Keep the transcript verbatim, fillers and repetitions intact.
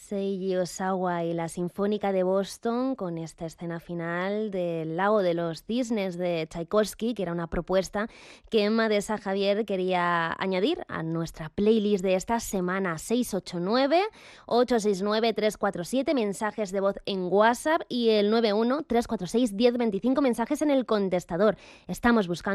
Seiji Ozawa y la Sinfónica de Boston con esta escena final del Lago de los Cisnes de Tchaikovsky, que era una propuesta que Emma de Sa Javier quería añadir a nuestra playlist de esta semana. Seis ocho nueve, ocho seis nueve, tres cuatro siete, mensajes de voz en WhatsApp y el nueve uno, tres cuatro seis, uno cero dos cinco, mensajes en el contestador. Estamos buscando